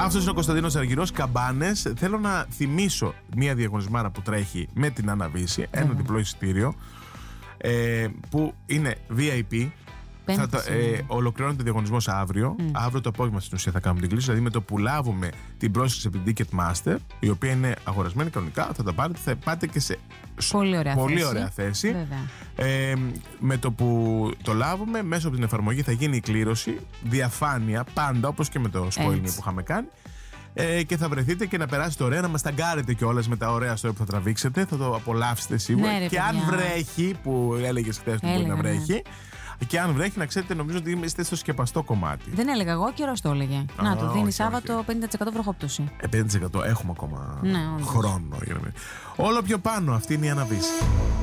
Αυτός είναι ο Κωνσταντίνος Αργυρός, Καμπάνες. Θέλω να θυμίσω μία διαγωνισμάρα που τρέχει με την Αναβίση, ένα διπλό εισιτήριο, που είναι VIP. Ολοκληρώνεται ο διαγωνισμός αύριο. Αύριο το απόγευμα στην ουσία θα κάνουμε την κλήση. Δηλαδή με το που λάβουμε την πρόσκληση από την Ticketmaster, η οποία είναι αγορασμένη κανονικά, θα τα πάρετε, θα πάτε και σε πολύ ωραία θέση. Με το που το λάβουμε, μέσω από την εφαρμογή θα γίνει η κλήρωση. Διαφάνεια πάντα, όπως και με το spoiling που είχαμε κάνει. Και θα βρεθείτε και να περάσετε ωραία, να μας ταγκάρετε κιόλας με τα ωραία story που θα τραβήξετε. Θα το απολαύσετε σίγουρα. Ναι, και αν βρέχει, που έλεγες χθες ότι μπορεί να βρέχει. Και αν βρέχει, να ξέρετε, νομίζω ότι είστε στο σκεπαστό κομμάτι. Δεν έλεγα εγώ, καιρός το έλεγε. Να το δίνει Σάββατο 50% βροχόπτωση. 50% έχουμε ακόμα χρόνο. Όλο πιο πάνω, αυτή είναι η Αναβίση.